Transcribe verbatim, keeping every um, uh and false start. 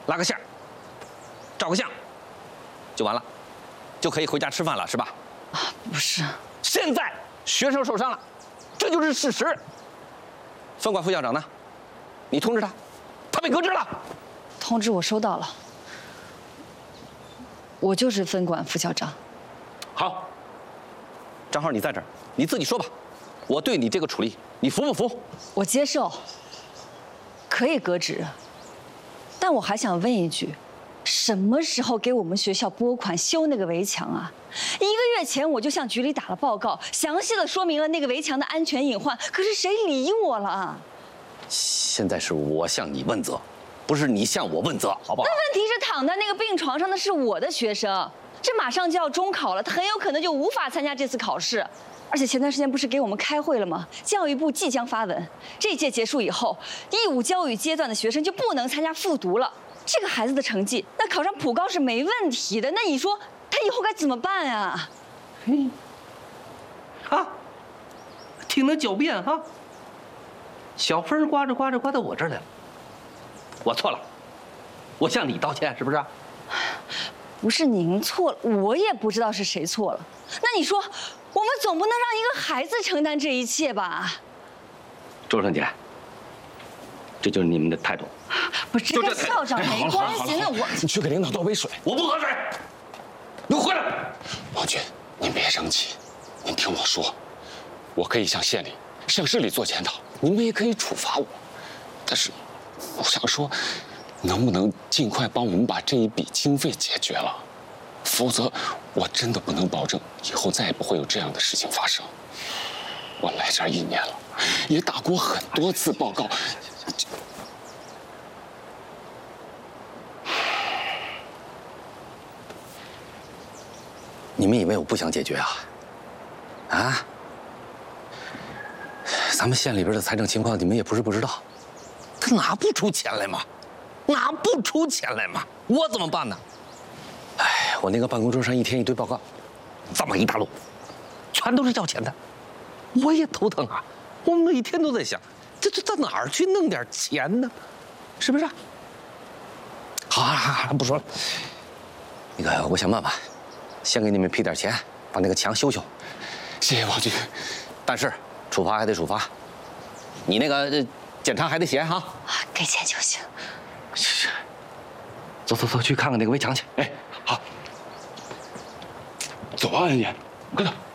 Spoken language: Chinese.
拉个线，照个相，就完了，就可以回家吃饭了，是吧？ 啊，不是。 现在学生受伤了，这就是事实。分管副校长呢？你通知他，他被革职了。 通知我收到了，我就是分管副校长。 好，正好你在这儿，你自己说吧，我对你这个处理，你服不服？ 我接受，可以革职。但我还想问一句，什么时候给我们学校拨款修那个围墙啊？一个月前我就向局里打了报告，详细的说明了那个围墙的安全隐患，可是谁理我了啊？ 现在是我向你问责，不是你向我问责，好不好？ 那问题是躺在那个病床上的是我的学生，这马上就要中考了，他很有可能就无法参加这次考试。而且前段时间不是给我们开会了吗？教育部即将发文，这届结束以后，义务教育阶段的学生就不能参加复读了。这个孩子的成绩，那考上普高是没问题的。那你说他以后该怎么办啊？ 嘿，啊，听能狡辩哈。小风刮着刮着刮到我这儿来了，我错了，我向你道歉，是不是？ 不是您错了，我也不知道是谁错了。那你说，我们总不能让一个孩子承担这一切吧？ 周成姐，这就是你们的态度。 不是，这跟校长没关系。那我你去给领导倒杯水。 我不喝水，你给我回来！ 王军，您别生气，您听我说，我可以向县里、向市里做检讨，你们也可以处罚我。但是，我想说，能不能尽快帮我们把这一笔经费解决了？否则，我真的不能保证以后再也不会有这样的事情发生。我来这儿一年了，也打过很多次报告。 你们以为我不想解决啊？啊？咱们县里边的财政情况，你们也不是不知道，他拿不出钱来嘛，拿不出钱来嘛，我怎么办呢？哎，我那个办公桌上一天一堆报告，这么一大摞，全都是要钱的，我也头疼啊！我每天都在想，这这到哪儿去弄点钱呢？是不是？好，好，好，不说了。那个，我想办法。先给你们批点钱，把那个墙修修。 谢谢王局， 但是处罚还得处罚，你那个检查还得写哈。 啊，给钱就行。 是，走走走，去看看那个围墙去。 哎，好，走啊，恩言，快点。